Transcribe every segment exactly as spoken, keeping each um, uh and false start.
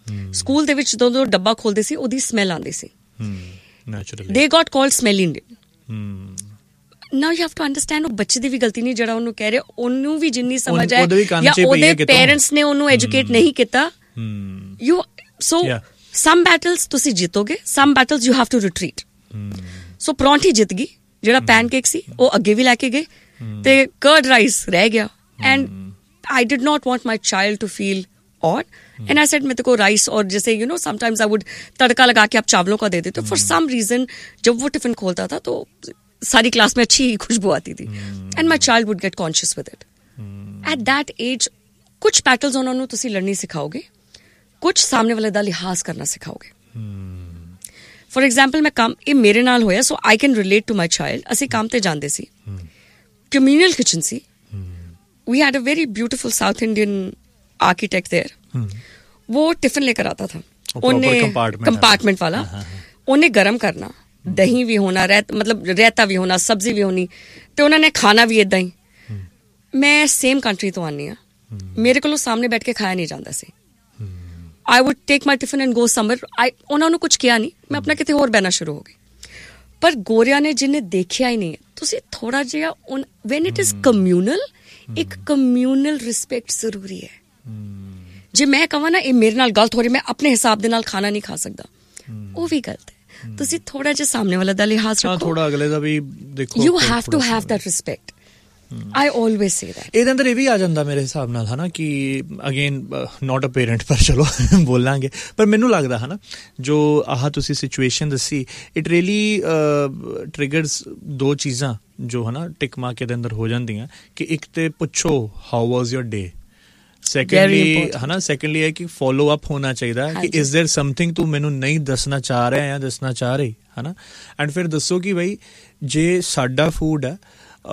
School ਦੇ ਵਿੱਚ ਜਦੋਂ ਡੱਬਾ ਖੋਲਦੇ ਸੀ ਉਹਦੀ ਸਮੈਲ ਆਉਂਦੀ ਸੀ। ਦੇ got called ਸਮੈਲੀ Indian. Now you have to understand ਉਹ ਬੱਚੇ ਦੀ ਵੀ ਗਲਤੀ ਨਹੀਂ ਜਿਹੜਾ ਉਹਨੂੰ ਕਹਿ ਰਿਹਾ, ਉਹਨੂੰ ਵੀ ਜਿੰਨੀ ਸਮਝ ਆਏ ਜਾਂ ਉਹਦੇ ਪੇਰੈਂਟਸ ਨੇ ਉਹਨੂੰ ਐਜੂਕੇਟ ਨਹੀਂ ਕੀਤਾ। ਯੂ ਸੋ ਸਮ ਬੈਟਲਸ ਤੁਸੀਂ ਜਿੱਤੋਗੇ, ਸਮ battles you have to retreat. ਸੋ ਪਰੌਂਠੀ ਜਿੱਤ ਗਈ, ਜਿਹੜਾ ਪੈਨਕੇਕ ਸੀ ਉਹ ਅੱਗੇ ਵੀ ਲੈ ਕੇ ਗਏ ਤੇ ਕਰਡ ਰਾਈਸ ਰਹਿ ਗਿਆ। And I did not want my child to feel odd. Hmm. And I said, मेरे को rice और जैसे you know sometimes I would तड़का लगा के आप चावलों का दे देते। For some reason जब वो टिफिन खोलता था तो सारी क्लास में अच्छी खुशबू आती थी। And my child would get conscious with it. At that age कुछ battles उन्होंने तुसी लड़नी सिखाओगे, कुछ सामने वाले दा लिहाज करना सिखाओगे। For example मैं काम ये मेरे नाल होया, so I can relate to my child। असी काम ते जांदे सी, communal kitchen C. We had a very beautiful South Indian architect there. Hmm. वो टिफिन लेकर आता था, उन्हें कंपार्टमेंट वाला, उन्हें गरम करना, दही भी होना, रहता मतलब रहता भी होना, सब्जी भी होनी, तो उन्होंने खाना भी इदां ही। मैं सेम कंट्री तो आनी हाँ, मेरे को सामने बैठ के खाया नहीं जाता सी। I would take my tiffin and go somewhere. I उन्होंने कुछ किया नहीं, मैं अपना किते होर बहना शुरू हो गई। पर गोरिया ने जिन्हें देखिया ही नहीं, तुसी थोड़ा जिहा when it is communal, एक कम्यूनल रिस्पैक्ट जरूरी है। जे मैं कहां ना ये मेरे नाल गलत हो रही, मैं अपने हिसाब दे नाल खाना नहीं खा सकदा, वो भी गलत है। तुसी थोड़ा जे सामने वाला दा लिहाज रखो, थोड़ा अगले दा भी देखो। You have to have that respect. I always say that. ਇਹਦੇ ਅੰਦਰ ਇਹ ਵੀ ਆ ਜਾਂਦਾ ਮੇਰੇ ਹਿਸਾਬ ਨਾਲ ਹਨਾ ਕਿ ਅਗੇਨ ਨਾਟ ਅ ਪੇਰੈਂਟ ਪਰ ਚਲੋ ਬੋਲਾਂਗੇ, ਪਰ ਮੈਨੂੰ ਲੱਗਦਾ ਹਨਾ ਜੋ ਆਹ ਤੁਸੀਂ ਸਿਚੁਏਸ਼ਨ ਦੱਸੀ, ਇਟ ਰੀਅਲੀ ਟ੍ਰਿਗਰਸ ਦੋ ਚੀਜ਼ਾਂ ਜੋ ਹਨਾ ਟਿਕ ਮਾਰਕੇ ਦੇ ਅੰਦਰ ਹੋ ਜਾਂਦੀਆਂ ਕਿ ਇੱਕ ਤੇ ਪੁੱਛੋ how was your day, secondly ਹਨਾ ਸੈਕੰਡਲੀ ਹੈ ਕਿ ਫੋਲੋ ਅਪ ਹੋਣਾ ਚਾਹੀਦਾ ਕਿ ਇਜ਼ ਦੇयर ਸਮਥਿੰਗ ਤੂੰ ਮੈਨੂੰ ਨਹੀਂ ਦੱਸਣਾ ਚਾਹ ਰਿਹਾ ਜਾਂ ਦੱਸਣਾ ਚਾਹ ਰਹੀ ਹਨਾ। ਐਂਡ ਫਿਰ ਦੱਸੋ ਕਿ ਬਈ ਜੇ ਸਾਡਾ ਫੂਡ ਹੈ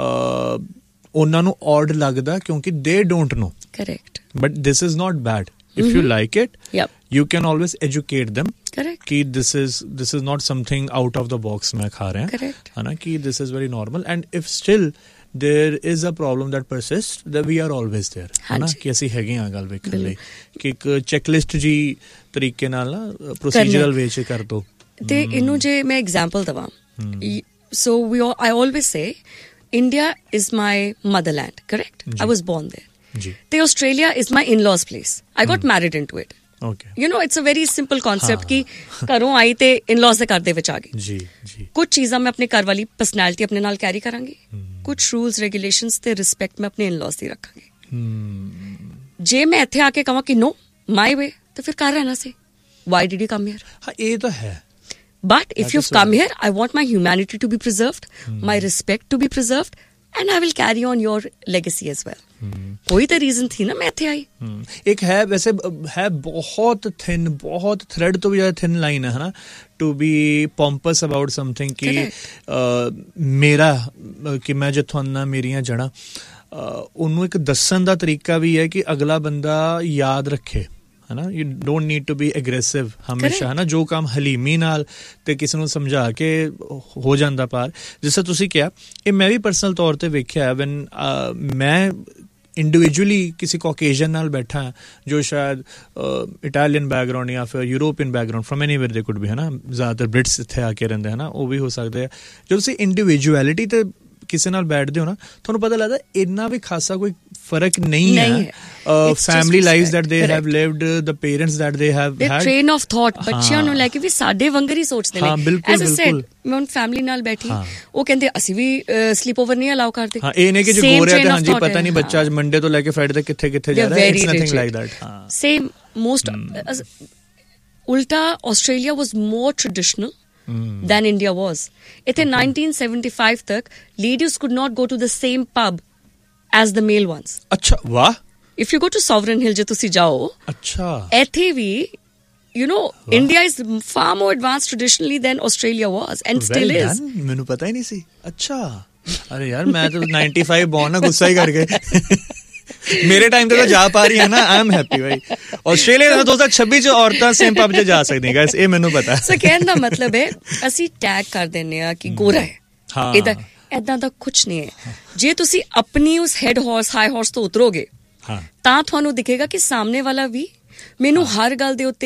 ਉਹਨਾਂ ਨੂੰ ਔਡ ਲੱਗਦਾ ਕਿਉਂਕਿ ਦੇ don't know, correct, but this is not bed. if you like it, yep, you can always educate them, correct, ki this is this is not something out of the box main kha raha hu, correct, है ना कि this is very normal। and if still there is a problem that persists, then we are always there, है ना कि ਅਸੀਂ ਹੈਗੇ ਆ ਗੱਲ ਵੇਖਣ ਲਈ ਕਿ ਇੱਕ ਚੈੱਕਲਿਸਟ ਜੀ ਤਰੀਕੇ ਨਾਲ ਨਾ ਪ੍ਰੋਸੀਜਰਲ ਵੇ ਚ ਕਰ ਦੋ। ਤੇ ਇਹਨੂੰ ਜੇ ਮੈਂ ਐਗਜ਼ਾਮਪਲ ਦਵਾਂ, so we all, I always say India is my motherland, correct, I was born there। ਤੇ Australia is my in-laws place, I got married into it. Okay, you know it's a very simple concept ਕਿ ਘਰੋਂ ਆਈ ਤੇ in-laws ਦੇ ਘਰ ਦੇ ਵਿੱਚ ਆ ਗਈ। ਜੀ ਜੀ ਕੁਝ ਚੀਜ਼ਾਂ ਮੈਂ ਆਪਣੇ ਘਰ ਵਾਲੀ ਪਰਸਨੈਲਿਟੀ ਆਪਣੇ ਨਾਲ ਕੈਰੀ ਕਰਾਂਗੀ, ਕੁਝ ਰੂਲਸ ਰੈਗੂਲੇਸ਼ਨਸ ਤੇ ਰਿਸਪੈਕਟ ਮੈਂ ਆਪਣੇ ਇਨ-ਲॉज ਦੀ ਰੱਖਾਂਗੀ। ਜੇ ਮੈਂ ਇੱਥੇ ਆ ਕੇ ਕਹਾਂ ਕਿ ਨੋ ਮਾਈ ਵੇ, ਤਾਂ ਫਿਰ ਘਰ ਰਹਿਣਾ ਸੀ। Why did you come here? ਹਾਂ ਇਹ ਤਾਂ ਹੈ। But if you've come here, I want my humanity to be preserved, my respect to be preserved, and I will carry on your legacy as well। कोई तो reason थी ना मैं इत्थे आई। एक है वैसे है बहुत थिन, बहुत थ्रेड तो भी ज्यादा थिन लाइन है ना, to be pompous about something कि मेरा कि मैं जिथों आना मेरियां जड़ा, ਉਹਨੂੰ ਇੱਕ ਦੱਸਣ ਦਾ ਤਰੀਕਾ ਵੀ ਹੈ ਕਿ ਅਗਲਾ ਬੰਦਾ ਯਾਦ ਰੱਖੇ, ਹੈ ਨਾ। You don't need to be aggressive ਹਮੇਸ਼ਾ, ਹੈ ਨਾ। ਜੋ ਕੰਮ ਹਲੀਮੀ ਨਾਲ ਤੇ ਕਿਸੇ ਨੂੰ ਸਮਝਾ ਕੇ ਹੋ ਜਾਂਦਾ ਪਾਰ, ਜਿਸ ਤਰ੍ਹਾਂ ਤੁਸੀਂ ਕਿਹਾ, ਇਹ ਮੈਂ ਵੀ ਪਰਸਨਲ ਤੌਰ ਤੇ ਵੇਖਿਆ ਵੈਨ ਮੈਂ ਇੰਡੀਵਿਜੂਅਲੀ ਕਿਸੇ ਕੌਕੇਜ਼ਨ ਨਾਲ ਬੈਠਾ ਜੋ ਸ਼ਾਇਦ ਇਟਾਲੀਅਨ ਬੈਕਗਰਾਊਂਡ ਜਾਂ ਫਿਰ ਯੂਰੋਪੀਅਨ ਬੈਕਗਰਾਊਂਡ ਫਰੋਮ ਐਨੀਵੇਅਰ ਦੇ ਕੁਡ ਵੀ, ਹੈ ਨਾ। ਜ਼ਿਆਦਾਤਰ ਬ੍ਰਿਟਸ ਇੱਥੇ ਆ ਕੇ ਰਹਿੰਦੇ, ਹੈ ਨਾ, ਉਹ ਵੀ ਹੋ ਸਕਦੇ ਆ। ਜਦੋਂ ਤੁਸੀਂ ਇੰਡੀਵਿਜੂਅਲਿਟੀ ਤੇ ਕਿਸੇ ਨਾਲ ਬੈਠਦੇ ਹੋ ਨਾ, ਤੁਹਾਨੂੰ ਪਤਾ ਲੱਗਦਾ ਇੰਨਾ ਵੀ ਖਾਸਾ ਕੋਈ ਫਰਕ ਨਹੀਂ ਹੈ। Family lives that they have lived, the parents that they have head, train of thought ਬੱਚਿਆਂ ਨੂੰ ਲੈ ਕੇ ਵੀ ਸਾਡੇ ਵਾਂਗਰ ਹੀ ਸੋਚਦੇ ਨੇ। ਐਜ਼ ਅ ਸੈਡ, ਮੈਂ ਹੁਣ ਫੈਮਿਲੀ ਨਾਲ ਬੈਠੀ, ਉਹ ਕਹਿੰਦੇ ਅਸੀਂ ਵੀ ਸਲੀਪ ਓਵਰ ਨਹੀਂ ਅਲਾਉ ਕਰਦੇ। ਹਾਂ, ਇਹ ਨਹੀਂ ਕਿ ਜੋ ਗੋਰਿਆ ਤੇ ਹਾਂਜੀ ਪਤਾ ਨਹੀਂ ਬੱਚਾ ਅੱਜ ਮੰਡੇ ਤੋਂ ਲੈ ਕੇ ਫਰਾਈਡੇ ਤੱਕ ਕਿੱਥੇ ਕਿੱਥੇ ਜਾ ਰਿਹਾ, it's nothing like that. Same most ਉਲਟਾ Australia was more traditional Mm. than India was. It in nineteen seventy-five tak ladies could not go to the same pub as the male ones. Acha, wah. If you go to Sovereign Hill je tusi jao, acha, ethe vi, you know, wah, India is far more advanced traditionally than Australia was and well still done. is. Mainu pata hi nahi si. Acha, अरे यार मैं तो ninety-five born ना, गुस्सा ही कर गए। ਮੇਰੇ time ਤੇ ਤਾਂ ਜਾ ਪਾ ਰਹੀ ਹੈ ਨਾ, I am happy Bhai. Australia ਦਾ ਦੋ ਹਜ਼ਾਰ ਛੱਬੀ ਚ ਔਰਤਾਂ ਸੇਮ ਪਬ 'ਚ ਜਾ ਸਕਦੀਆਂ ਗਾਇਸ, ਇਹ ਮੈਨੂੰ ਪਤਾ। ਸੋ ਕਹਿਣ ਦਾ ਮਤਲਬ ਹੈ ਅਸੀਂ ਟੈਗ ਕਰ ਦਿੰਦੇ ਆ ਕਿ ਗੋਰਾ ਹੈ, ਇਹਦਾ ਏਦਾਂ ਦਾ ਕੁਛ ਨਹੀਂ ਹੈ। ਜੇ ਤੁਸੀਂ ਆਪਣੀ ਉਸ ਹੈਡ ਹਾਰਸ ਹਾਈ ਹਾਰਸ ਤੋਂ ਉਤਰੋਗੇ ਤਾਂ ਤੁਹਾਨੂੰ ਦਿਖੇਗਾ ਕਿ ਸਾਹਮਣੇ ਵਾਲਾ ਵੀ ਮੈਨੂੰ ਹਰ ਗੱਲ ਦੇ ਉੱਤੇ